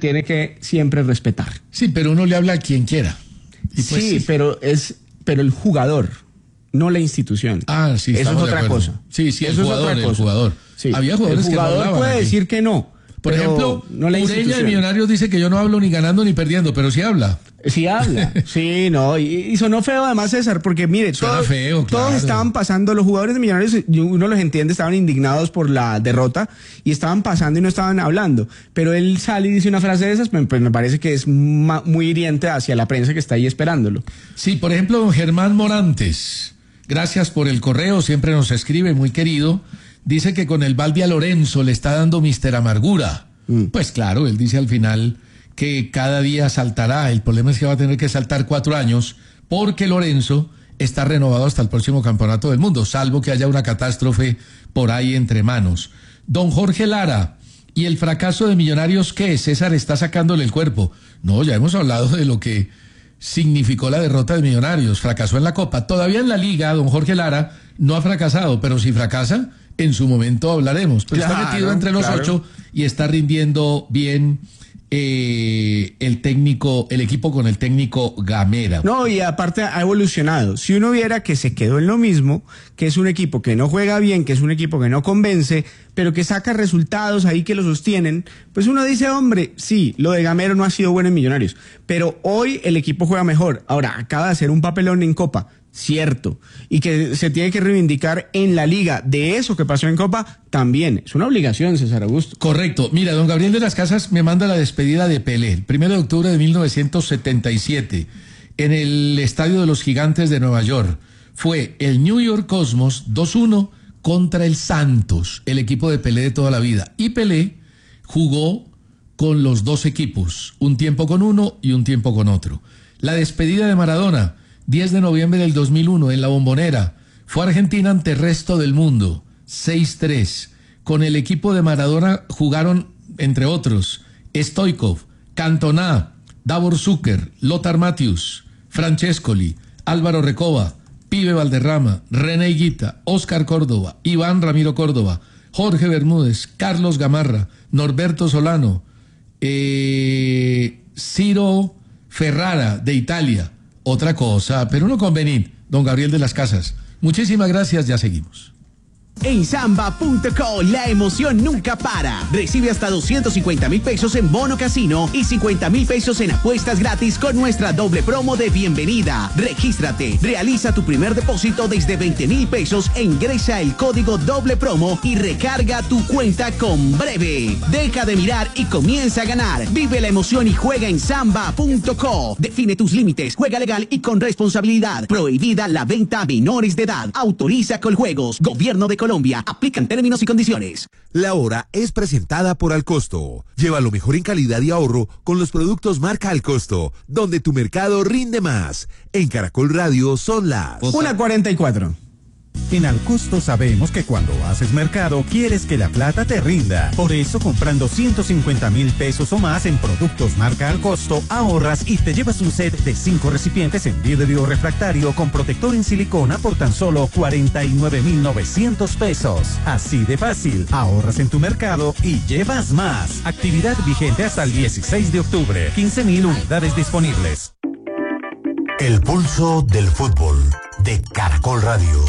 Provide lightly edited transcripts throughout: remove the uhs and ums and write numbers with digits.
tiene que siempre respetar. Sí, pero uno le habla a quien quiera. Y pues, sí, pero el jugador, no la institución. Ah, sí, eso es otra cosa. Sí, eso el jugador. Sí. Había jugadores que no hablaban. El jugador puede decir que no. Por ejemplo, no la Ureña de Millonarios dice que yo no hablo ni ganando ni perdiendo, pero sí habla. Sí habla, sí, no, y sonó feo además, César, porque mire, todos estaban pasando, los jugadores de Millonarios, uno los entiende, estaban indignados por la derrota y estaban pasando y no estaban hablando, pero él sale y dice una frase de esas, pues me parece que es muy hiriente hacia la prensa que está ahí esperándolo. Sí, por ejemplo, don Germán Morantes, gracias por el correo, siempre nos escribe, muy querido, dice que con el balde a Lorenzo le está dando Mister Amargura. Pues claro, él dice al final que cada día saltará, el problema es que va a tener que saltar 4 años porque Lorenzo está renovado hasta el próximo campeonato del mundo, salvo que haya una catástrofe por ahí entre manos. Don Jorge Lara, ¿y el fracaso de Millonarios qué? César está sacándole el cuerpo. No, ya hemos hablado de lo que significó la derrota de Millonarios, fracasó en la Copa, todavía en la Liga, don Jorge Lara no ha fracasado, pero si fracasa, en su momento hablaremos, pero está metido entre los 8 y está rindiendo bien el equipo con el técnico Gamera. No, y aparte ha evolucionado. Si uno viera que se quedó en lo mismo, que es un equipo que no juega bien, que es un equipo que no convence, pero que saca resultados ahí que lo sostienen, pues uno dice, hombre, sí, lo de Gamero no ha sido bueno en Millonarios, pero hoy el equipo juega mejor. Ahora, acaba de hacer un papelón en Copa, cierto, y que se tiene que reivindicar en la Liga de eso que pasó en Copa, también es una obligación, César Augusto. Correcto. Mira, don Gabriel de las Casas me manda la despedida de Pelé, el 1 de octubre de 1977, en el Estadio de los Gigantes de Nueva York. Fue el New York Cosmos 2-1 contra el Santos, el equipo de Pelé de toda la vida. Y Pelé jugó con los dos equipos, un tiempo con uno y un tiempo con otro. La despedida de Maradona, 10 de noviembre del 2001, en La Bombonera. Fue Argentina ante el resto del mundo, 6-3. Con el equipo de Maradona jugaron, entre otros, Stoichkov, Cantona, Davor Zucker, Lothar Matthäus, Francescoli, Álvaro Recoba, Pibe Valderrama, René Higuita, Óscar Córdoba, Iván Ramiro Córdoba, Jorge Bermúdez, Carlos Gamarra, Norberto Solano, Ciro Ferrara de Italia. Otra cosa, pero no convenir, don Gabriel de las Casas. Muchísimas gracias, ya seguimos. En Samba.co la emoción nunca para. Recibe hasta 250.000 pesos en bono casino y 50.000 pesos en apuestas gratis con nuestra doble promo de bienvenida. Regístrate, realiza tu primer depósito desde 20.000 pesos e ingresa el código doble promo y recarga tu cuenta con Breve. Deja de mirar y comienza a ganar. Vive la emoción y juega en Samba.co. Define tus límites, juega legal y con responsabilidad. Prohibida la venta a menores de edad. Autoriza Coljuegos. Gobierno de Colombia. Aplican términos y condiciones. La hora es presentada por Alcosto. Lleva lo mejor en calidad y ahorro con los productos marca Alcosto, donde tu mercado rinde más. En Caracol Radio son las 1:44. En Alcosto sabemos que cuando haces mercado quieres que la plata te rinda. Por eso, comprando 150.000 pesos o más en productos marca Alcosto, ahorras y te llevas un set de 5 recipientes en vidrio refractario con protector en silicona por tan solo 49.900 pesos. Así de fácil, ahorras en tu mercado y llevas más. Actividad vigente hasta el 16 de octubre. 15.000 unidades disponibles. El pulso del fútbol de Caracol Radio.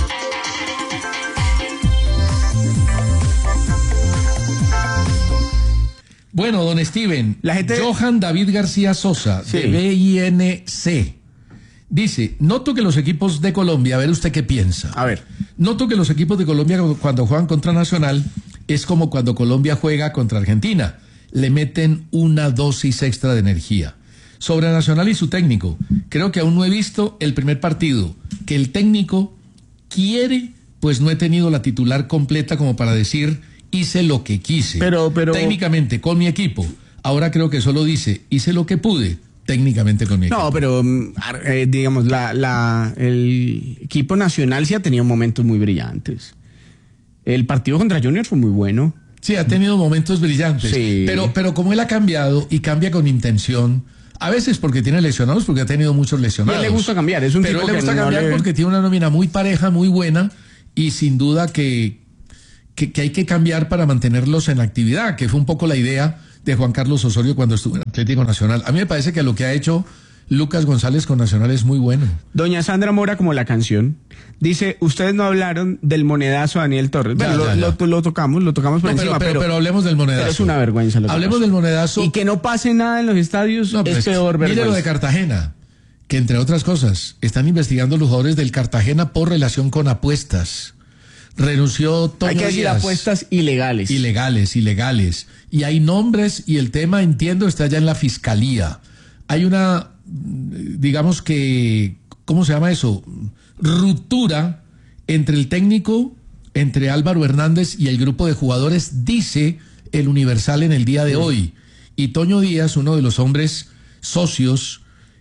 Bueno, don Steven, Johan David García Sosa, de BINC, dice, noto que los equipos de Colombia, a ver usted qué piensa. A ver. Noto que los equipos de Colombia cuando juegan contra Nacional es como cuando Colombia juega contra Argentina. Le meten una dosis extra de energía. Sobre Nacional y su técnico, creo que aún no he visto el primer partido que el técnico quiere, pues no he tenido la titular completa como para decir hice lo que quise, pero técnicamente con mi equipo. Ahora creo que solo dice hice lo que pude técnicamente con mi equipo. No, pero digamos el equipo nacional sí ha tenido momentos muy brillantes. El partido contra Junior fue muy bueno. Sí, ha tenido momentos brillantes. Sí. Pero como él ha cambiado y cambia con intención. A veces porque tiene lesionados, porque ha tenido muchos lesionados. Y a él le gusta cambiar, es un pero tipo él le gusta cambiar porque tiene una nómina muy pareja, muy buena, y sin duda que hay que cambiar para mantenerlos en actividad, que fue un poco la idea de Juan Carlos Osorio cuando estuvo en Atlético Nacional. A mí me parece que lo que ha hecho Lucas González con Nacional es muy bueno. Doña Sandra Mora, como la canción, dice, ustedes no hablaron del monedazo a Daniel Torres. Bueno, lo tocamos por encima, pero hablemos del monedazo. Pero es una vergüenza lo que Hablemos pasó. del monedazo. Y que no pase nada en los estadios es peor vergüenza. Mire lo de Cartagena, que entre otras cosas, están investigando los jugadores del Cartagena por relación con apuestas. Renunció Toño Hay que decir Díaz. apuestas ilegales. Ilegales. Y hay nombres y el tema, entiendo, está ya en la fiscalía. Hay una, digamos que, ¿cómo se llama eso? Ruptura entre el técnico, entre Álvaro Hernández y el grupo de jugadores, dice el Universal en el día de hoy. Y Toño Díaz, uno de los hombres socios,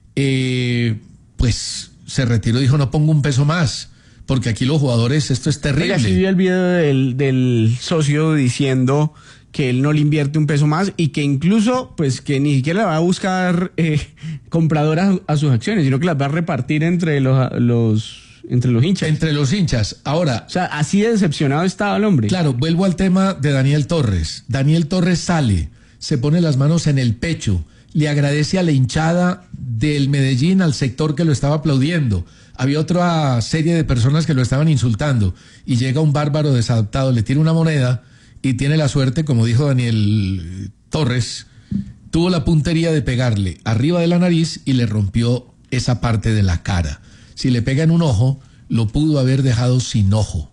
pues se retiró y dijo, no pongo un peso más, porque aquí los jugadores, esto es terrible. Oiga, sí vi el video del socio diciendo que él no le invierte un peso más y que incluso, pues, que ni siquiera le va a buscar compradoras a sus acciones, sino que las va a repartir entre los hinchas. Entre los hinchas. Ahora, o sea, así de decepcionado estaba el hombre. Claro, vuelvo al tema de Daniel Torres. Daniel Torres sale, se pone las manos en el pecho, le agradece a la hinchada del Medellín, al sector que lo estaba aplaudiendo. Había otra serie de personas que lo estaban insultando y llega un bárbaro desadaptado, le tira una moneda y tiene la suerte, como dijo Daniel Torres, tuvo la puntería de pegarle arriba de la nariz y le rompió esa parte de la cara. Si le pega en un ojo, lo pudo haber dejado sin ojo.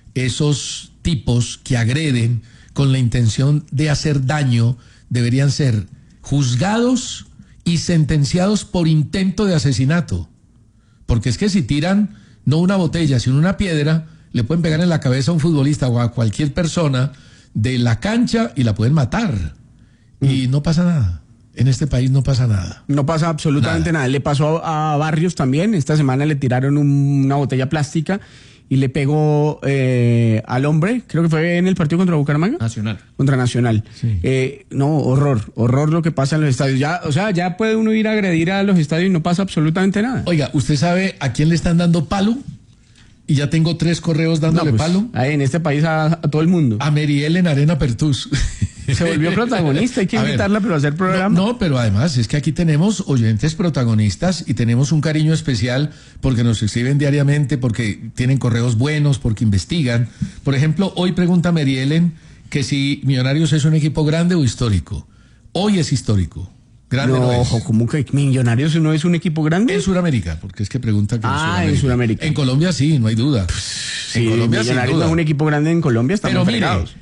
Esos tipos que agreden con la intención de hacer daño deberían ser juzgados y sentenciados por intento de asesinato. Porque es que si tiran no una botella, sino una piedra, le pueden pegar en la cabeza a un futbolista o a cualquier persona de la cancha y la pueden matar. Y no pasa nada. En este país no pasa nada. No pasa absolutamente nada. Le pasó a Barrios también. Esta semana le tiraron una botella plástica y le pegó al hombre. Creo que fue en el partido contra Bucaramanga. Contra Nacional. Sí. No, horror lo que pasa en los estadios. Ya, o sea, ya puede uno ir a agredir a los estadios y no pasa absolutamente nada. Oiga, ¿usted sabe a quién le están dando palo? Y ya tengo 3 correos dándole palo. Ahí en este país a todo el mundo. A Mary Ellen Arena Pertus. Se volvió protagonista, hay que invitarla, pero a hacer programa. No, pero además es que aquí tenemos oyentes protagonistas y tenemos un cariño especial porque nos escriben diariamente, porque tienen correos buenos, porque investigan. Por ejemplo, hoy pregunta Mary Ellen que si Millonarios es un equipo grande o histórico. Hoy es histórico. Grande no es. Ojo, ¿cómo que Millonarios no es un equipo grande? En Sudamérica, porque es que pregunta que en Sudamérica. En Colombia sí, no hay duda. Sí, en Colombia Millonarios no es un equipo grande en Colombia, estamos fregados.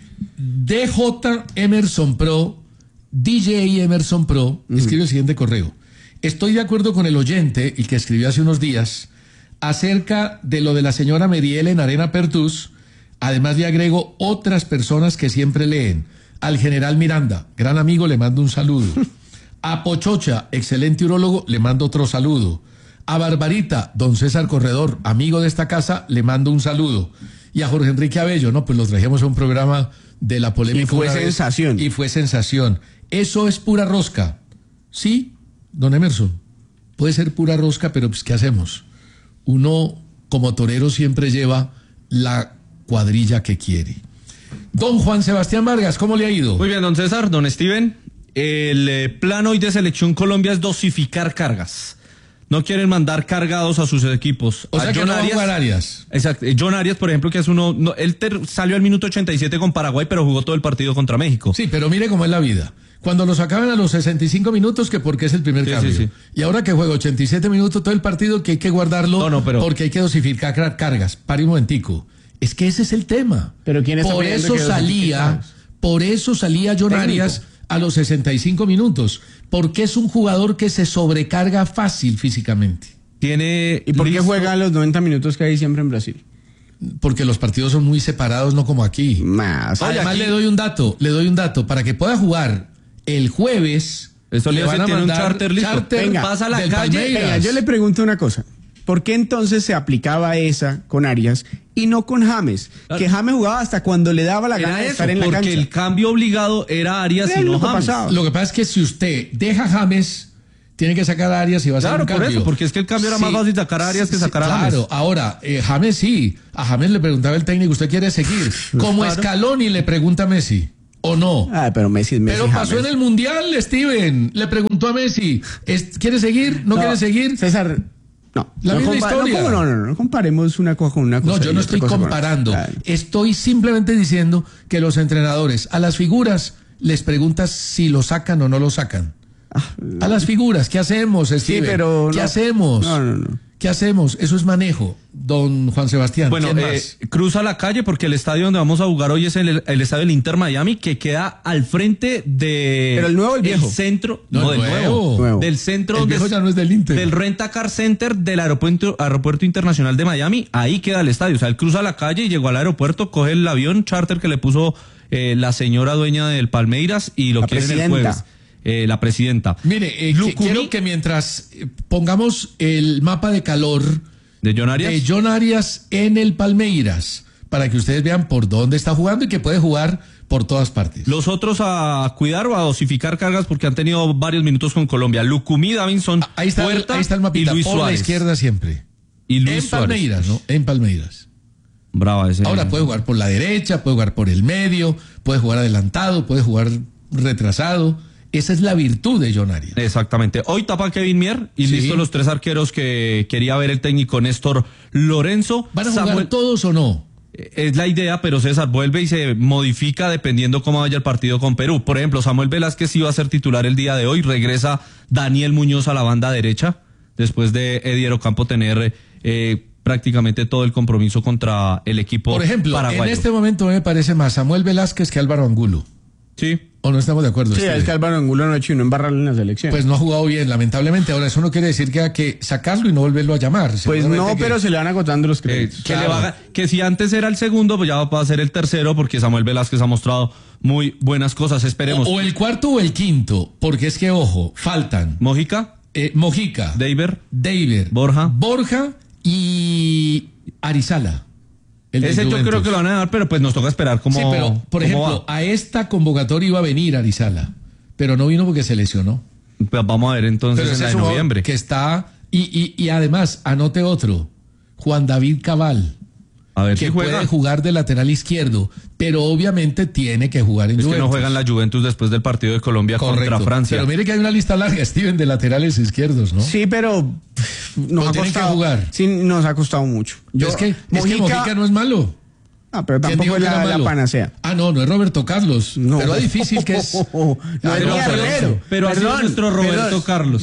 DJ Emerson Pro, DJ Emerson Pro, escribe el siguiente correo. Estoy de acuerdo con el oyente, el que escribió hace unos días, acerca de lo de la señora Mary Ellen Arena Pertus. Además le agrego otras personas que siempre leen. Al general Miranda, gran amigo, le mando un saludo. A Pochocha, excelente urólogo, le mando otro saludo. A Barbarita, don César Corredor, amigo de esta casa, le mando un saludo. Y a Jorge Enrique Abello, no, pues los trajimos a un programa de la polémica. Y fue sensación. Y fue sensación. Eso es pura rosca. Sí, don Emerson, puede ser pura rosca, pero pues ¿qué hacemos? Uno, como torero, siempre lleva la cuadrilla que quiere. Don Juan Sebastián Vargas, ¿cómo le ha ido? Muy bien, don César, don Steven. El plan hoy de Selección Colombia es dosificar cargas. No quieren mandar cargados a sus equipos. O sea, que no va a jugar Arias. Exacto. John Arias, por ejemplo, que es uno... No, él salió al minuto 87 con Paraguay, pero jugó todo el partido contra México. Sí, pero mire cómo es la vida. Cuando lo sacaban a los 65 minutos, que porque es el primer cambio. Sí. Y ahora que juega 87 minutos todo el partido, que hay que guardarlo porque hay que dosificar cargas. Pare un momentico. Es que ese es el tema. Pero ¿quién está por eso salía John Arias a los 65 minutos, porque es un jugador que se sobrecarga fácil físicamente. ¿Y por qué juega los 90 minutos que hay siempre en Brasil? Porque los partidos son muy separados, no como aquí. Más. Además, le doy un dato, para que pueda jugar el jueves. Eso le van a mandar un charter listo. Venga, pasa a la calle. Venga, yo le pregunto una cosa. ¿Por qué entonces se aplicaba esa con Arias y no con James? Que James jugaba hasta cuando le daba la gana de estar en la cancha. Porque el cambio obligado era Arias y no James. Lo que pasa es que si usted deja a James, tiene que sacar a Arias y va a ser un cambio. Claro, por eso, porque es que el cambio era más fácil sacar a Arias que sacar a James. Claro, ahora, James sí. A James le preguntaba el técnico, ¿usted quiere seguir? Como Scaloni le pregunta a Messi. ¿O no? Pero Messi es Messi. Pero pasó en el Mundial, Steven. Le preguntó a Messi, ¿quiere seguir? ¿No quiere seguir? César, no. La misma historia. No comparemos una cosa con una cosa. No, yo no estoy comparando. Estoy simplemente diciendo que los entrenadores, a las figuras, les preguntas si lo sacan o no lo sacan. A las figuras, ¿qué hacemos, Steven? Sí, pero ¿Qué hacemos? No. ¿Qué hacemos? Eso es manejo, don Juan Sebastián. Bueno, cruza la calle porque el estadio donde vamos a jugar hoy es el estadio del Inter Miami, que queda al frente de... ¿Pero el nuevo o el viejo? El centro... No, del nuevo. Del centro... El viejo ya no es del Inter. Del Rent-A-Car Center del aeropuerto internacional de Miami. Ahí queda el estadio. O sea, él cruza la calle y llegó al aeropuerto, coge el avión charter que le puso la señora dueña del Palmeiras y lo quiere en el jueves. La presidenta. Mire, quiero que mientras pongamos el mapa de calor de John Arias en el Palmeiras, para que ustedes vean por dónde está jugando y que puede jugar por todas partes. Los otros a cuidar o a dosificar cargas porque han tenido varios minutos con Colombia. Lucumí, Davinson, Puerta, ahí está el mapita, y Luis por Suárez. la izquierda siempre. Y Luis en Palmeiras, Suárez. ¿no? En Palmeiras. Brava ese. Ahora puede jugar por la derecha, puede jugar por el medio, puede jugar adelantado, puede jugar retrasado. Esa es la virtud de John Arias. Exactamente. Hoy tapa Kevin Mier y Sí. listo los tres arqueros que quería ver el técnico Néstor Lorenzo. ¿Van a jugar todos o no? Es la idea, pero César vuelve y se modifica dependiendo cómo vaya el partido con Perú. Por ejemplo, Samuel Velázquez iba a ser titular el día de hoy. Regresa Daniel Muñoz a la banda derecha después de Eddie Ocampo tener prácticamente todo el compromiso contra el equipo Por ejemplo, paraguayo. en este momento me parece más Samuel Velázquez que Álvaro Angulo. Sí. ¿O no estamos de acuerdo? Sí, Steven? es que Álvaro Angulo no ha hecho y no embarrarle en la selección. Pues no ha jugado bien, lamentablemente. Ahora, eso no quiere decir que hay que sacarlo y no volverlo a llamar. Pues no, Seguramente pero se le van agotando los créditos. Claro. Que si antes era el segundo, pues ya va a ser el tercero, porque Samuel Velázquez ha mostrado muy buenas cosas. Esperemos. O el cuarto o el quinto, porque es que, ojo, faltan Mojica, Mojica, Deiber, Borja y Arizala. Ese yo creo que lo van a dar, pero pues nos toca esperar cómo. Sí, pero, por ejemplo, a esta convocatoria iba a venir Arizala, pero no vino porque se lesionó. Pues vamos a ver entonces Pero en la ese de es un noviembre. que está, y además, anote otro, Juan David Cabal, A ver que si juega. puede jugar de lateral izquierdo, pero obviamente tiene que jugar en Es que Juventus. no juegan la Juventus después del partido de Colombia contra Francia. Pero mire que hay una lista larga, Steven, de laterales izquierdos, ¿no? Sí, pero nos ha tienen que costado. jugar. Sí, nos ha costado mucho. Es que Mojica no es malo. Pero ¿Quién tampoco dijo es que era la malo? panacea. No es Roberto Carlos. No. Pero lo difícil que es. No, Pero- es Armero. pero así es nuestro Roberto Carlos.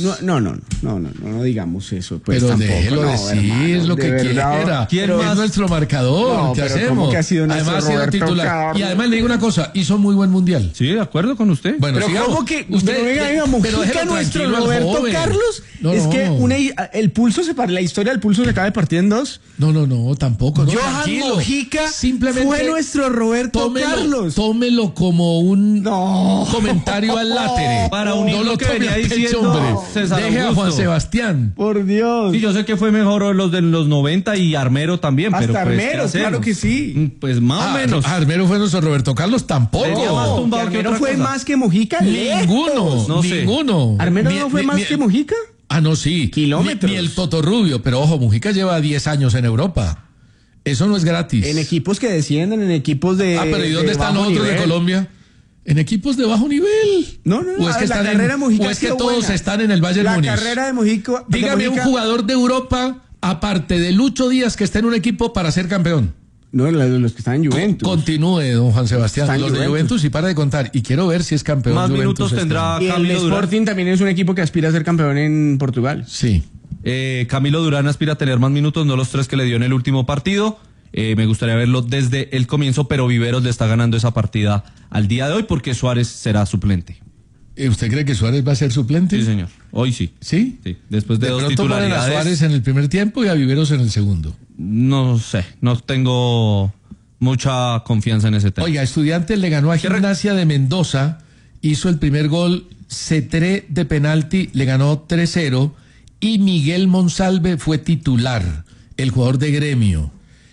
No digamos eso. Pues, Pero tampoco, déjelo no, decir hermano, lo de que verdad. quiera. ¿Quién Es más? nuestro marcador. No, ¿Qué pero hacemos? ¿cómo que ha sido nuestro Además, ha sido Roberto titular. Carlos? Y además le digo una cosa: hizo muy buen mundial. Sí, de acuerdo con usted. Bueno, Pero sigamos. ¿cómo que venga, pero Mojica déjelo nuestro tranquilo al Roberto joven. Carlos? No, es no. que el pulso la historia del pulso se acaba de partir en dos. No, tampoco. No, Johan tranquilo. Mojica Simplemente fue nuestro Roberto Carlos. Tómelo como un No. comentario al látere. Para unir no lo lo que tome venía a pecho, diciendo hombre. César Deje a Augusto. Juan Sebastián. Por Dios. Sí, yo sé que fue mejor los de los 90 y Armero también, Hasta pero pues, ¿qué Armero, hacemos? claro que sí. Pues más o menos. Armero fue nuestro Roberto Carlos, tampoco. Tenía más tumbado que Armero otra fue cosa. más que Mojica. Ninguno, No sé. ninguno. Armero no fue más que Mojica. No, sí. Kilómetros. Ni el Totorrubio, pero ojo, Mujica lleva 10 años en Europa. Eso no es gratis. En equipos que descienden, en equipos de. Pero ¿y dónde de están bajo los otros de nivel? Colombia? En equipos de bajo nivel. No. O es que, la están carrera de Mojica o ha es que sido todos buena. están en el Bayern La Múnich. carrera de Mojica. Dígame un jugador de Europa, aparte de Lucho Díaz, que esté en un equipo para ser campeón. No, los que están en Juventus. Continúe, don Juan Sebastián. Está en Los de Juventus. Juventus y para de contar. Y quiero ver si es campeón. Más Juventus minutos este tendrá año. Y el Camilo Durán. Sporting también es un equipo que aspira a ser campeón en Portugal. Sí. Camilo Durán aspira a tener más minutos, no los 3 que le dio en el último partido. Me gustaría verlo desde el comienzo, pero Viveros le está ganando esa partida al día de hoy porque Suárez será suplente. ¿Usted cree que Suárez va a ser suplente? Sí, señor. Hoy sí. ¿Sí? Sí. Después de dos pronto ponen a titularidades. Suárez en el primer tiempo y a Viveros en el segundo. No sé, no tengo mucha confianza en ese tema. Oiga, Estudiantes le ganó a Gimnasia de Mendoza, hizo el primer gol, Cetré de penalti, le ganó 3-0 y Miguel Monsalve fue titular, el jugador de Gremio.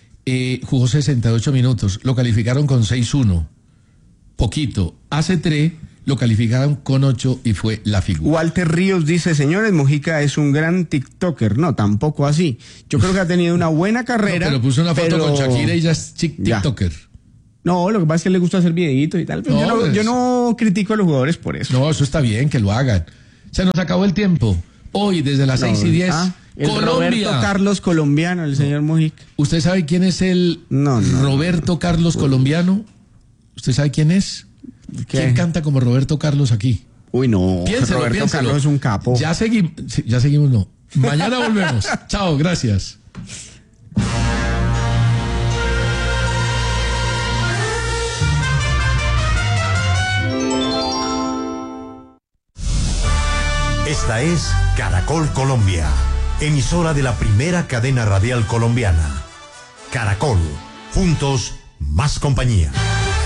Jugó 68 minutos, lo calificaron con 6-1, poquito. A Cetré lo calificaron con 8 y fue la figura. Walter Ríos dice, señores, Mojica es un gran TikToker. No, tampoco así. Yo creo que ha tenido una buena carrera. Pero puso una foto pero- con Shakira y ya es Ya. TikToker. No, lo que pasa es que le gusta hacer videitos y tal. Pero yo no critico a los jugadores por eso. No, eso está bien, que lo hagan. Se nos acabó el tiempo. Hoy, desde las 6:10, el Colombia. Roberto Carlos colombiano, el señor Mojica. ¿Usted sabe quién es el Roberto Carlos colombiano? ¿Usted sabe quién es? ¿Quién canta como Roberto Carlos aquí? Uy, no. Piénselo. Carlos es un capo. Ya seguimos, no. Mañana volvemos. Chao, gracias. Esta es Caracol Colombia, emisora de la primera cadena radial colombiana. Caracol, juntos, más compañía.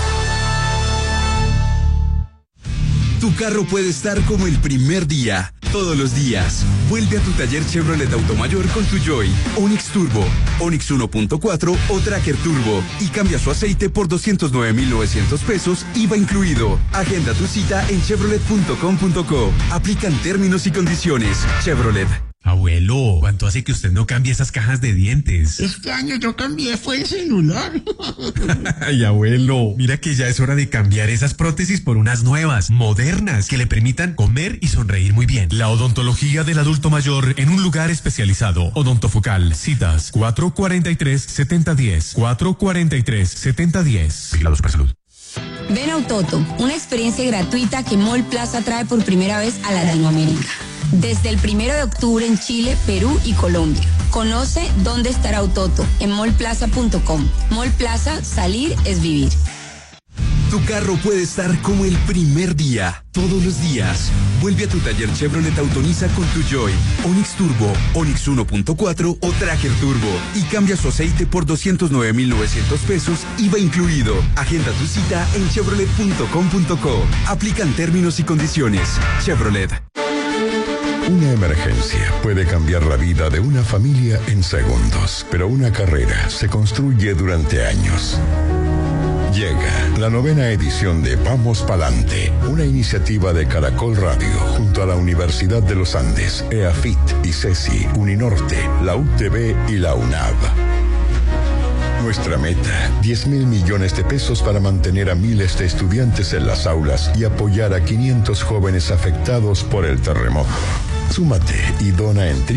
Tu carro puede estar como el primer día, todos los días. Vuelve a tu taller Chevrolet Automayor con tu Joy, Onix Turbo, Onix 1.4 o Tracker Turbo y cambia su aceite por 209,900 pesos, IVA incluido. Agenda tu cita en chevrolet.com.co. Aplican términos y condiciones. Chevrolet. Abuelo, ¿cuánto hace que usted no cambia esas cajas de dientes? Este año yo cambié, fue el celular. Ay, abuelo, mira que ya es hora de cambiar esas prótesis por unas nuevas, modernas, que le permitan comer y sonreír muy bien. La odontología del adulto mayor en un lugar especializado. Odontofocal, citas 443-7010, 443-7010. Vigilados por salud. Ven a Utoto, una experiencia gratuita que Mall Plaza trae por primera vez a Latinoamérica. Desde el 1 de octubre en Chile, Perú y Colombia. Conoce dónde estará Utoto en mallplaza.com. Mall Plaza, salir es vivir. Tu carro puede estar como el primer día, todos los días. Vuelve a tu taller Chevrolet Autonisa con tu Joy, Onix Turbo, Onix 1.4 o Tracker Turbo y cambia su aceite por 209,900 pesos, IVA incluido. Agenda tu cita en chevrolet.com.co. Aplican términos y condiciones. Chevrolet. Una emergencia puede cambiar la vida de una familia en segundos, pero una carrera se construye durante años. Llega la 9ª edición de Vamos Palante, una iniciativa de Caracol Radio junto a la Universidad de los Andes, EAFIT y CECI, Uninorte, la UTB y la UNAV. Nuestra meta, 10,000 millones de pesos para mantener a miles de estudiantes en las aulas y apoyar a 500 jóvenes afectados por el terremoto. Súmate y dona en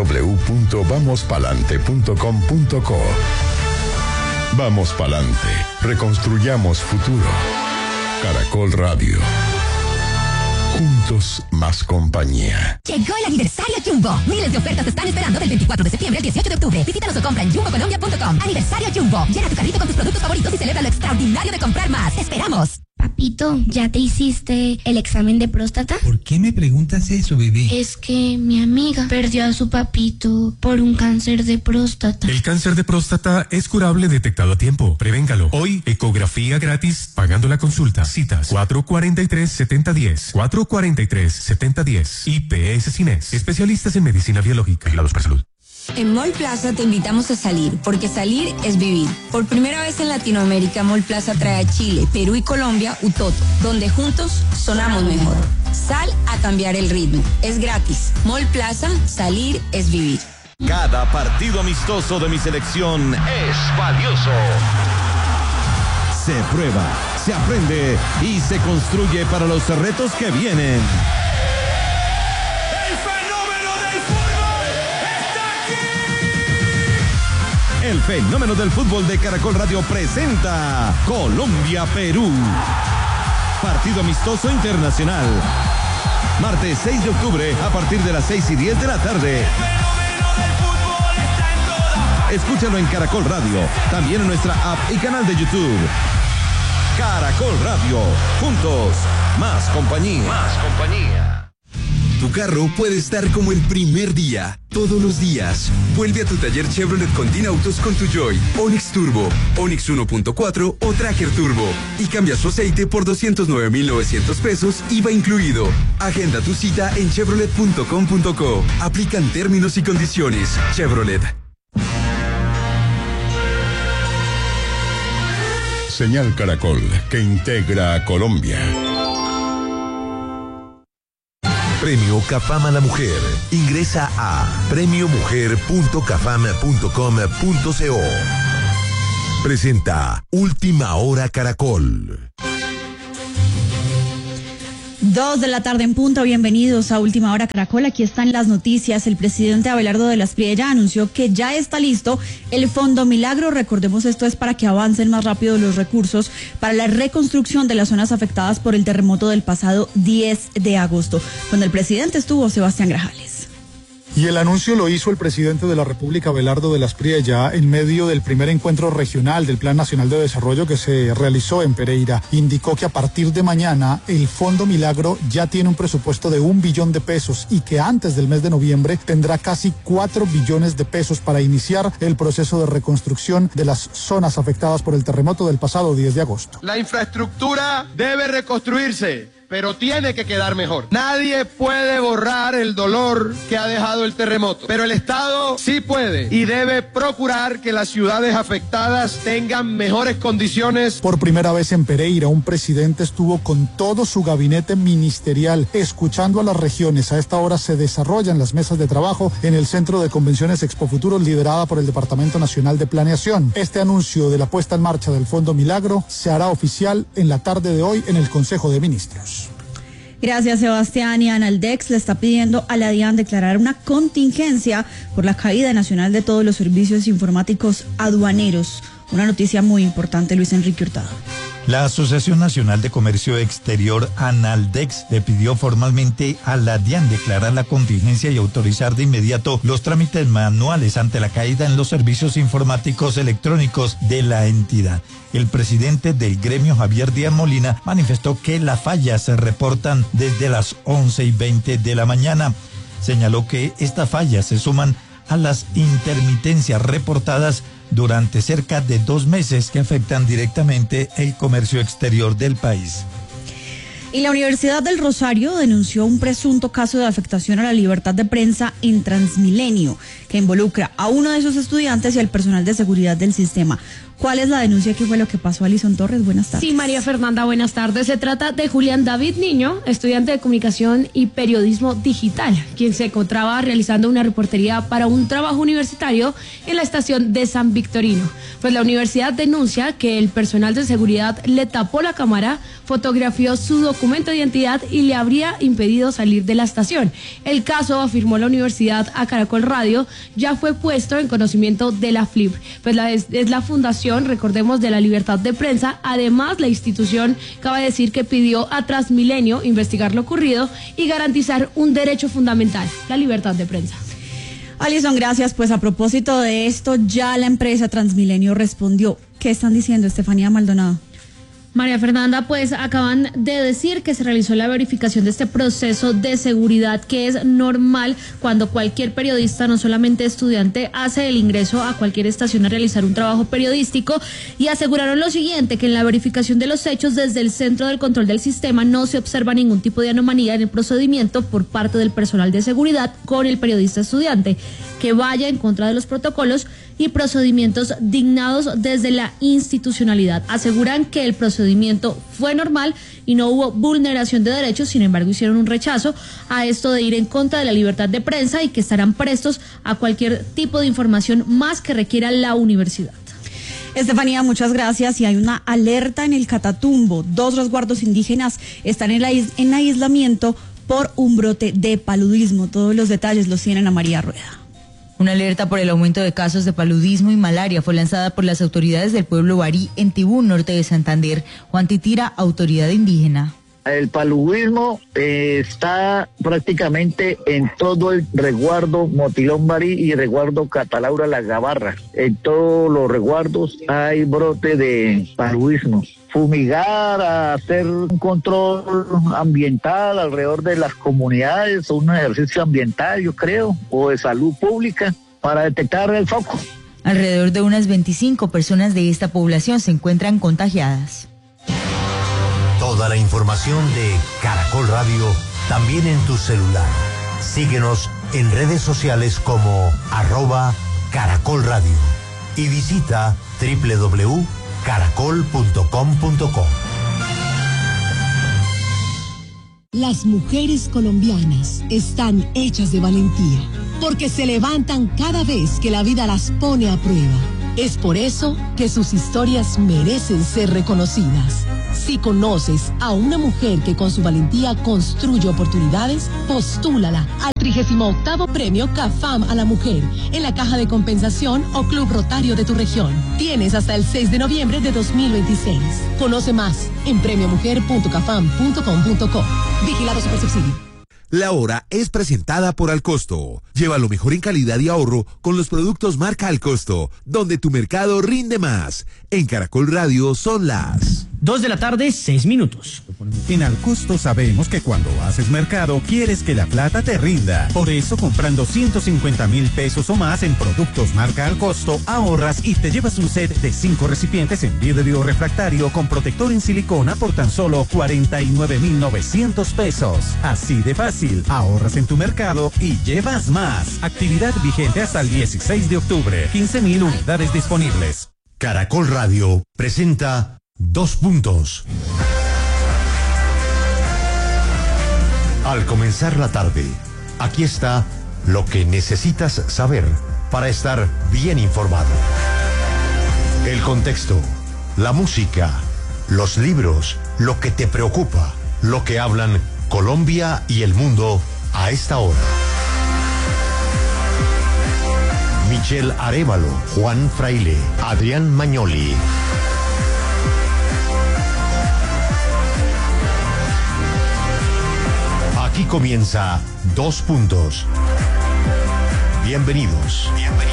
www.vamospalante.com.co. Vamos pa'lante, reconstruyamos futuro. Caracol Radio. Juntos, más compañía. Llegó el aniversario Jumbo. Miles de ofertas te están esperando del 24 de septiembre al 18 de octubre. Visítanos o compra en jumbocolombia.com. Aniversario Jumbo. Llena tu carrito con tus productos favoritos y celebra lo extraordinario de comprar más. ¡Te esperamos! Papito, ¿ya te hiciste el examen de próstata? ¿Por qué me preguntas eso, bebé? Es que mi amiga perdió a su papito por un cáncer de próstata. El cáncer de próstata es curable detectado a tiempo. Prevéngalo. Hoy, ecografía gratis, pagando la consulta. Citas 443-7010, 443-7010. IPS Cines, especialistas en medicina biológica. Vigilados por salud. En Mall Plaza te invitamos a salir, porque salir es vivir. Por primera vez en Latinoamérica, Mall Plaza trae a Chile, Perú y Colombia Utoto, donde juntos sonamos mejor. Sal a cambiar el ritmo. Es gratis. Mall Plaza, salir es vivir. Cada partido amistoso de mi selección es valioso. Se prueba, se aprende y se construye para los retos que vienen. El fenómeno del fútbol de Caracol Radio presenta Colombia-Perú. Partido amistoso internacional. Martes 6 de octubre a partir de las 6:10 de la tarde. Escúchalo en Caracol Radio, también en nuestra app y canal de YouTube. Caracol Radio, juntos, más compañía. Más compañía. Tu carro puede estar como el primer día, todos los días. Vuelve a tu taller Chevrolet Continautos con tu Joy, Onix Turbo, Onix 1.4 o Tracker Turbo y cambia su aceite por 209,900 pesos, IVA incluido. Agenda tu cita en chevrolet.com.co. Aplican términos y condiciones. Chevrolet. Señal Caracol, que integra a Colombia. Premio Cafam a la Mujer. Ingresa a premiomujer.cafam.com.co. presenta Última Hora Caracol. 2 de la tarde en punto, bienvenidos a Última Hora Caracol, aquí están las noticias. El presidente Abelardo de la Espriella anunció que ya está listo el Fondo Milagro. Recordemos, esto es para que avancen más rápido los recursos para la reconstrucción de las zonas afectadas por el terremoto del pasado 10 de agosto. Cuando el presidente estuvo Sebastián Grajales. Y el anuncio lo hizo el presidente de la República, Abelardo de la Espriella, en medio del primer encuentro regional del Plan Nacional de Desarrollo que se realizó en Pereira. Indicó que a partir de mañana el Fondo Milagro ya tiene un presupuesto de 1 billón de pesos y que antes del mes de noviembre tendrá casi 4 billones de pesos para iniciar el proceso de reconstrucción de las zonas afectadas por el terremoto del pasado 10 de agosto. La infraestructura debe reconstruirse, pero tiene que quedar mejor. Nadie puede borrar el dolor que ha dejado el terremoto, pero el Estado sí puede y debe procurar que las ciudades afectadas tengan mejores condiciones. Por primera vez en Pereira, un presidente estuvo con todo su gabinete ministerial, escuchando a las regiones. A esta hora se desarrollan las mesas de trabajo en el Centro de Convenciones Expo Futuro, liderada por el Departamento Nacional de Planeación. Este anuncio de la puesta en marcha del Fondo Milagro se hará oficial en la tarde de hoy en el Consejo de Ministros. Gracias, Sebastián. Y Analdex le está pidiendo a la DIAN declarar una contingencia por la caída nacional de todos los servicios informáticos aduaneros. Una noticia muy importante, Luis Enrique Hurtado. La Asociación Nacional de Comercio Exterior, Analdex, le pidió formalmente a la DIAN declarar la contingencia y autorizar de inmediato los trámites manuales ante la caída en los servicios informáticos electrónicos de la entidad. El presidente del gremio, Javier Díaz Molina, manifestó que las fallas se reportan desde las 11:20 de la mañana. Señaló que estas fallas se suman a las intermitencias reportadas durante cerca de 2 meses que afectan directamente el comercio exterior del país. Y la Universidad del Rosario denunció un presunto caso de afectación a la libertad de prensa en Transmilenio, que involucra a uno de sus estudiantes y al personal de seguridad del sistema. ¿Cuál es la denuncia? ¿Qué fue lo que pasó? Alison Torres, buenas tardes. Sí, María Fernanda, buenas tardes. Se trata de Julián David Niño, estudiante de Comunicación y Periodismo Digital, quien se encontraba realizando una reportería para un trabajo universitario en la estación de San Victorino. Pues la universidad denuncia que el personal de seguridad le tapó la cámara, fotografió su documento de identidad y le habría impedido salir de la estación. El caso, afirmó la universidad a Caracol Radio, ya fue puesto en conocimiento de la FLIP. Pues es la fundación, recordemos, de la libertad de prensa. Además, la institución acaba de decir que pidió a Transmilenio investigar lo ocurrido y garantizar un derecho fundamental, la libertad de prensa. Alison, gracias. Pues a propósito de esto, ya la empresa Transmilenio respondió. ¿Qué están diciendo, Estefanía Maldonado? María Fernanda, pues acaban de decir que se realizó la verificación de este proceso de seguridad, que es normal cuando cualquier periodista, no solamente estudiante, hace el ingreso a cualquier estación a realizar un trabajo periodístico, y aseguraron lo siguiente, que en la verificación de los hechos desde el Centro del Control del Sistema no se observa ningún tipo de anomalía en el procedimiento por parte del personal de seguridad con el periodista estudiante, que vaya en contra de los protocolos y procedimientos dignados desde la institucionalidad. Aseguran que el procedimiento fue normal y no hubo vulneración de derechos. Sin embargo, hicieron un rechazo a esto de ir en contra de la libertad de prensa y que estarán prestos a cualquier tipo de información más que requiera la universidad. Estefanía, muchas gracias. Y hay una alerta en el Catatumbo. 2 resguardos indígenas están en aislamiento por un brote de paludismo. Todos los detalles los tienen a María Rueda. Una alerta por el aumento de casos de paludismo y malaria fue lanzada por las autoridades del pueblo Barí en Tibú, norte de Santander. Juan Titira, autoridad indígena. El paludismo está prácticamente en todo el resguardo Motilón Barí y resguardo Catalaura La Gabarra. En todos los resguardos hay brote de paludismo. Fumigar, hacer un control ambiental alrededor de las comunidades, un ejercicio ambiental, yo creo, o de salud pública para detectar el foco. Alrededor de unas 25 personas de esta población se encuentran contagiadas. Toda la información de Caracol Radio también en tu celular. Síguenos en redes sociales como @Caracol Radio y visita www.caracol.com.co. Las mujeres colombianas están hechas de valentía, porque se levantan cada vez que la vida las pone a prueba. Es por eso que sus historias merecen ser reconocidas. Si conoces a una mujer que con su valentía construye oportunidades, postúlala al 38º Premio CAFAM a la Mujer en la Caja de Compensación o Club Rotario de tu región. Tienes hasta el 6 de noviembre de 2026. Conoce más en premiomujer.cafam.com.co. Vigilado Supersubsidio. La hora es presentada por Alcosto. Lleva lo mejor en calidad y ahorro con los productos marca Alcosto, donde tu mercado rinde más. En Caracol Radio son las 2:06 p.m. En Alcosto sabemos que cuando haces mercado quieres que la plata te rinda. Por eso, comprando 150,000 pesos o más en productos marca Alcosto, ahorras y te llevas un set de 5 recipientes en vidrio refractario con protector en silicona por tan solo 49,900 pesos. Así de fácil, ahorras en tu mercado y llevas más. Actividad vigente hasta el 16 de octubre. 15,000 unidades disponibles. Caracol Radio presenta 2 puntos. Al comenzar la tarde, aquí está lo que necesitas saber para estar bien informado. El contexto, la música, los libros, lo que te preocupa, lo que hablan Colombia y el mundo a esta hora. Michelle Arévalo, Juan Fraile, Adrián Magnoli. Aquí comienza 2 puntos. Bienvenidos.